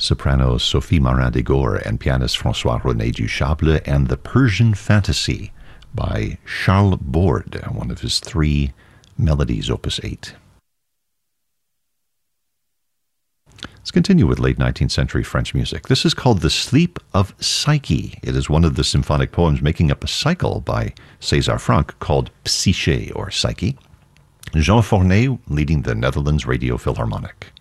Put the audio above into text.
soprano Sophie Marin-Degor and pianist François-René Duchable, and The Persian Fantasy by Charles Borde, one of his 3 melodies, opus 8. Let's continue with late 19th century French music. This is called The Sleep of Psyche. It is one of the symphonic poems making up a cycle by César Franck called Psyché, or Psyche. Jean Fornet leading the Netherlands Radio Philharmonic.